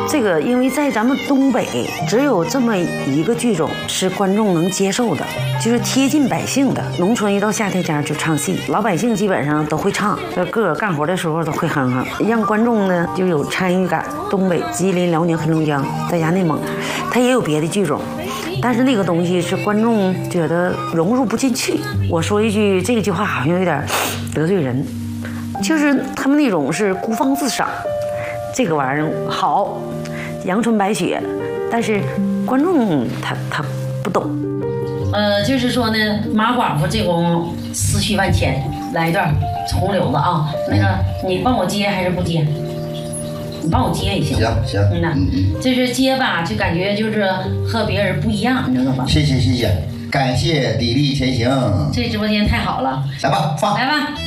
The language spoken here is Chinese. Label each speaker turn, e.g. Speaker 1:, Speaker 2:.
Speaker 1: 这个因为在咱们东北只有这么一个剧种是观众能接受的，就是贴近百姓的。农村一到夏天家就唱戏，老百姓基本上都会唱，个个干活的时候都会哼哼，让观众呢就有参与感。东北、吉林、辽宁、黑龙江再加内蒙，它也有别的剧种，但是那个东西是观众觉得融入不进去。我说一句这句话好像有点得罪人，就是他们那种是孤芳自赏，这个玩意儿好，阳春白雪，但是观众他不懂。就是说呢，马寡妇这功思绪万千，来一段红柳子啊，那个你帮我接还是不接？你帮我接也行。
Speaker 2: 行，
Speaker 1: 就是接吧，就感觉就是和别人不一样，你知道吧？
Speaker 2: 谢谢，感谢砥砺前行。
Speaker 1: 这直播间太好了，
Speaker 2: 来吧，放。
Speaker 1: 来吧。